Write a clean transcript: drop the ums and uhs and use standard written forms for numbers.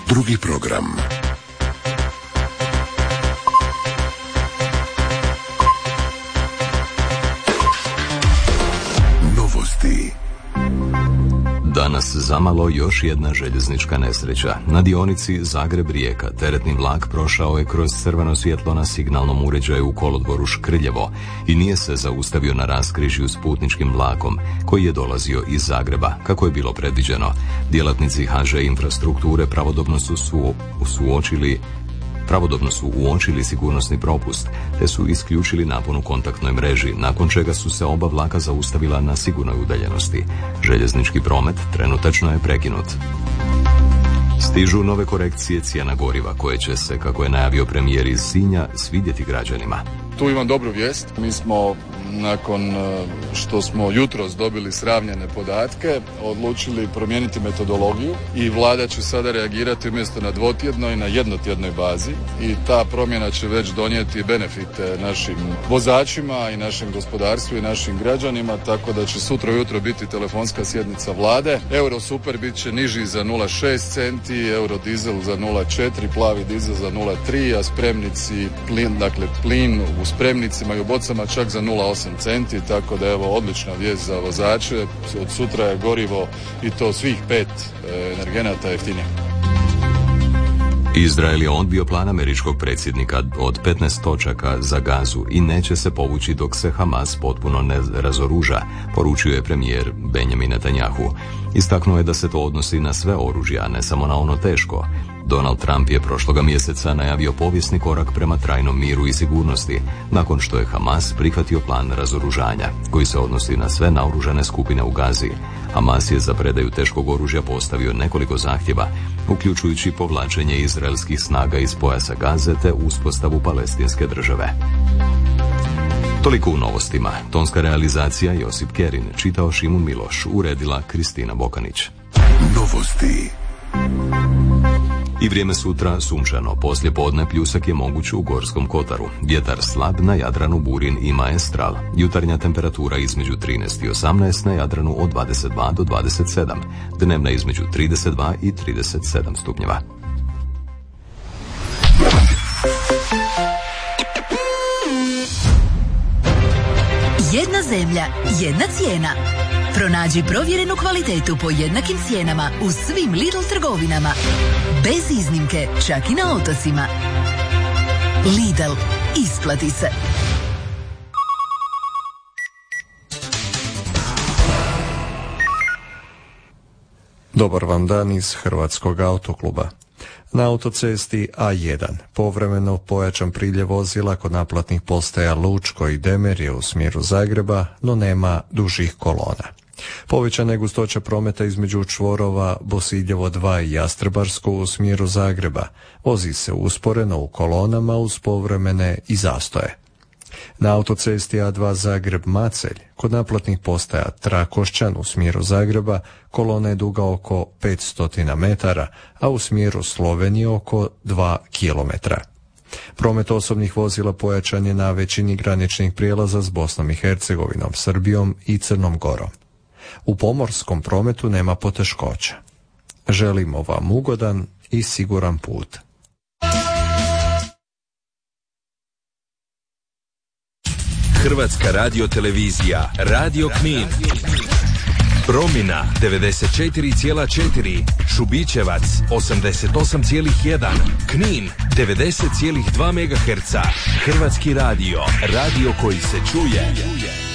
Drugi program. Novosti. Danas zamalo još jedna željeznička nesreća. Na dionici Zagreb-Rijeka teretni vlak prošao je kroz crveno svjetlo na signalnom uređaju u kolodvoru Škrljevo i nije se zaustavio na raskrižju s putničkim vlakom koji je dolazio iz Zagreba, kako je bilo predviđeno. Djelatnici HŽ infrastrukture pravodobno su uočili sigurnosni propust, te su isključili napon u kontaktnoj mreži, nakon čega su se oba vlaka zaustavila na sigurnoj udaljenosti. Željeznički promet trenutačno je prekinut. Stižu nove korekcije cijena goriva koje će se, kako je najavio premijer iz Sinja, svidjeti građanima. Tu imam dobru vijest. Mi smo, nakon što smo jutros dobili sravnjene podatke, odlučili promijeniti metodologiju i vlada će sada reagirati umjesto na dvotjednoj, na jednotjednoj bazi i ta promjena će već donijeti benefite našim vozačima i našem gospodarstvu i našim građanima, tako da će sutra ujutro biti telefonska sjednica vlade. Euro super bit će niži za 0,6 centi, euro dizel za 0,4, plavi dizel za 0,3, a spremnici plin u spremnicima i u bocama čak za 0,8 centi, tako da evo odlična vijest za vozače. Od sutra je gorivo i to svih 5 energenata jeftinije. Izrael je odbio plan američkog predsjednika od 15 točaka za Gazu i neće se povući dok se Hamas potpuno ne razoruža, poručio je premijer Benjamin Netanjahu. Istaknuo je da se to odnosi na sve oružje, a ne samo na ono teško. Donald Trump je prošloga mjeseca najavio povijesni korak prema trajnom miru i sigurnosti, nakon što je Hamas prihvatio plan razoružanja, koji se odnosi na sve naoružane skupine u Gazi. Hamas je za predaju teškog oružja postavio nekoliko zahtjeva, uključujući povlačenje izraelskih snaga iz pojasa Gaze te uspostavu palestinske države. Toliko u novostima. Tonska realizacija Josip Kerin, čitao Šimun Miloš, uredila Kristina Bokanić. Novosti. I vrijeme sutra sunčano, poslije podne pljusak je moguć u Gorskom kotaru. Vjetar slab, na Jadranu burin i maestral. Jutarnja temperatura između 13 i 18, na Jadranu od 22 do 27. Dnevna između 32 i 37 stupnjeva. Jedna zemlja, jedna cijena. Pronađi provjerenu kvalitetu po jednakim cijenama u svim Lidl trgovinama. Bez iznimke, čak i na otocima. Lidl, isplati se. Dobar vam dan iz Hrvatskog autokluba. Na autocesti A1 povremeno pojačan priljev vozila kod naplatnih postaja Lučko i Demerje u smjeru Zagreba, no nema dužih kolona. Povećana je gustoća prometa između čvorova Bosiljevo 2 i Jastrebarsko u smjeru Zagreba. Vozi se usporeno u kolonama uz povremene i zastoje. Na autocesti A2 Zagreb-Macelj, kod naplatnih postaja Trakošćan u smjeru Zagreba, kolona je duga oko 500 metara, a u smjeru Slovenije oko 2 kilometra. Promet osobnih vozila pojačan je na većini graničnih prijelaza s Bosnom i Hercegovinom, Srbijom i Crnom Gorom. U pomorskom prometu nema poteškoća. Želimo vam ugodan i siguran put. Hrvatska radiotelevizija, Radio Knin. Promina 94,4, Šubićevac 88,1, Knin 90,2 MHz. Hrvatski radio, radio koji se čuje.